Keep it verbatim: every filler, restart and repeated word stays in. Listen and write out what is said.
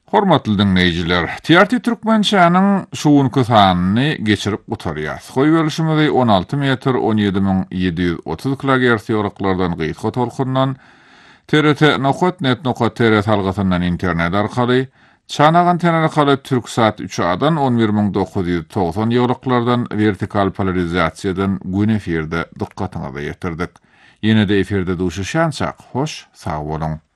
Hormatly dinleyijiler, T R T Türkmençanyň şuwunky sanyny geçirip gutarýar. Goý berişimizi on alty metr on ýedi min ýedi ýüz otuz kilohertz ýolaklardan gyýtga tolkundan T R T nokta net nokta T R salgysyndan internet arkaly Çanagan tener arkaly Türksat üç adan on bir min dokuz ýüz togson ýolaklardan vertikal polarizasiýadan gün efirde dykkatyňyza ýetirdik. Ýene-de efirde duşuşançak, hoş, sag bolun.